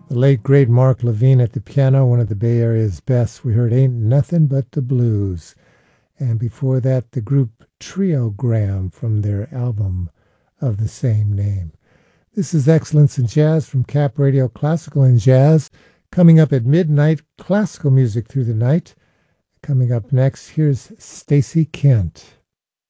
The late, great Mark Levine at the piano, one of the Bay Area's best. We heard Ain't Nothing But the Blues. And before that, the group Triogram from their album of the same name. This is Excellence in Jazz from Cap Radio Classical and Jazz. Coming up at midnight, classical music through the night. Coming up next, here's Stacey Kent.